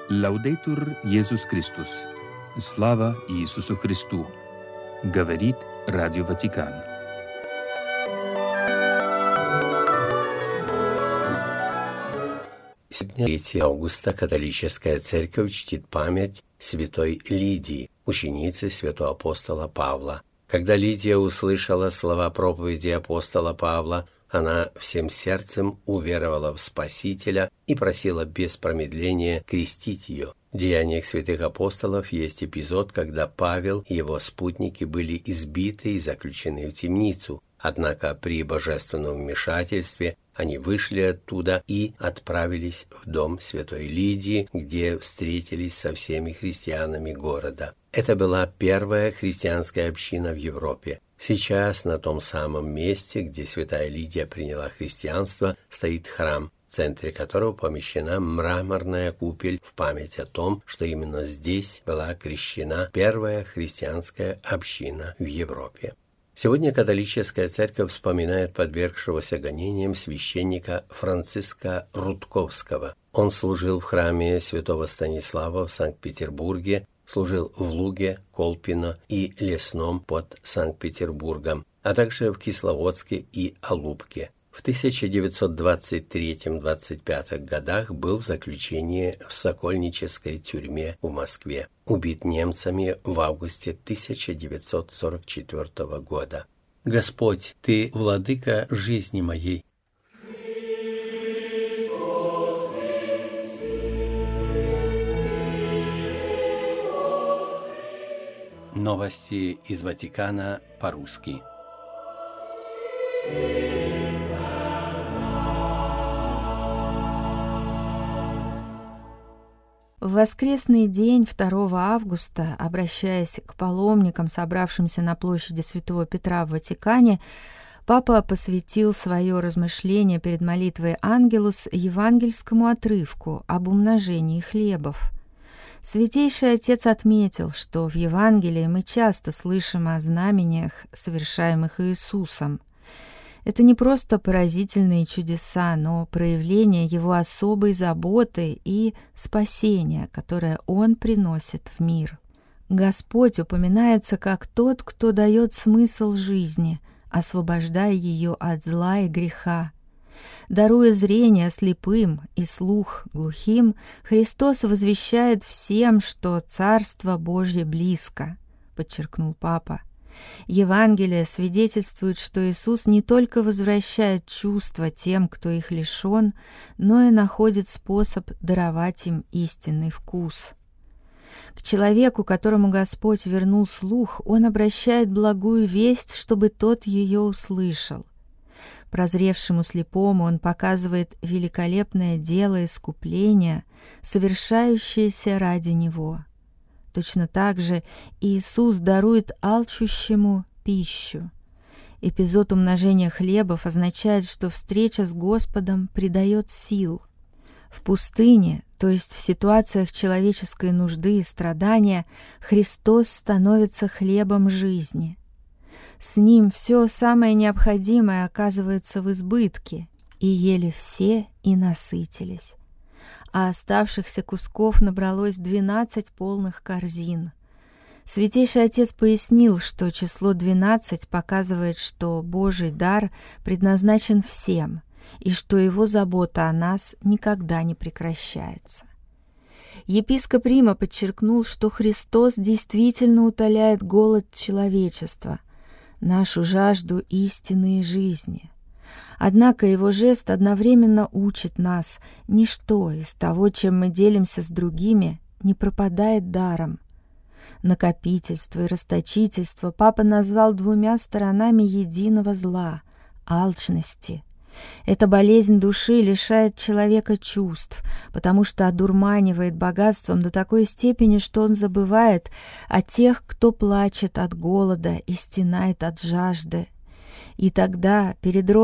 Лаудейтур Иисус Христос. Слава Иисусу Христу. Говорит Радио Ватикан. Сегодня 3 августа католическая церковь чтит память святой Лидии, ученицы святого апостола Павла. Когда Лидия услышала слова проповеди апостола Павла, она всем сердцем уверовала в Спасителя и просила без промедления крестить ее. В Деяниях святых апостолов есть эпизод, когда Павел и его спутники были избиты и заключены в темницу. Однако при божественном вмешательстве они вышли оттуда и отправились в дом святой Лидии, где встретились со всеми христианами города. Это была первая христианская община в Европе. Сейчас на том самом месте, где святая Лидия приняла христианство, стоит храм, в центре которого помещена мраморная купель в память о том, что именно здесь была крещена первая христианская община в Европе. Сегодня католическая церковь вспоминает подвергшегося гонениям священника Франциска Рудковского. Он служил в храме святого Станислава в Санкт-Петербурге, служил в Луге, Колпино и Лесном под Санкт-Петербургом, а также в Кисловодске и Алупке. В 1923-25 годах был в заключении в Сокольнической тюрьме в Москве. Убит немцами в августе 1944 года. Господь, Ты владыка жизни моей. Новости из Ватикана по-русски. В воскресный день 2 августа, обращаясь к паломникам, собравшимся на площади Святого Петра в Ватикане, Папа посвятил свое размышление перед молитвой Ангелус евангельскому отрывку об умножении хлебов. Святейший Отец отметил, что в Евангелии мы часто слышим о знамениях, совершаемых Иисусом. Это не просто поразительные чудеса, но проявление Его особой заботы и спасения, которое Он приносит в мир. Господь упоминается как тот, кто дает смысл жизни, освобождая ее от зла и греха. Даруя зрение слепым и слух глухим, Христос возвещает всем, что Царство Божье близко, подчеркнул Папа. Евангелие свидетельствует, что Иисус не только возвращает чувства тем, кто их лишен, но и находит способ даровать им истинный вкус. К человеку, которому Господь вернул слух, Он обращает благую весть, чтобы тот ее услышал. Прозревшему слепому Он показывает великолепное дело искупления, совершающееся ради него. Точно так же Иисус дарует алчущему пищу. Эпизод умножения хлебов означает, что встреча с Господом придает сил. В пустыне, то есть в ситуациях человеческой нужды и страдания, Христос становится хлебом жизни. С Ним все самое необходимое оказывается в избытке, и ели все и насытились. А оставшихся кусков набралось 12 полных корзин. Святейший Отец пояснил, что число 12 показывает, что Божий дар предназначен всем, и что Его забота о нас никогда не прекращается. Епископ Рима подчеркнул, что Христос действительно утоляет голод человечества, нашу жажду истины и жизни. Однако Его жест одновременно учит нас: ничто из того, чем мы делимся с другими, не пропадает даром. Накопительство и расточительство Папа назвал 2 сторонами единого зла – алчности. Эта болезнь души лишает человека чувств, потому что одурманивает богатством до такой степени, что он забывает о тех, кто плачет от голода и стенает от жажды. И тогда перед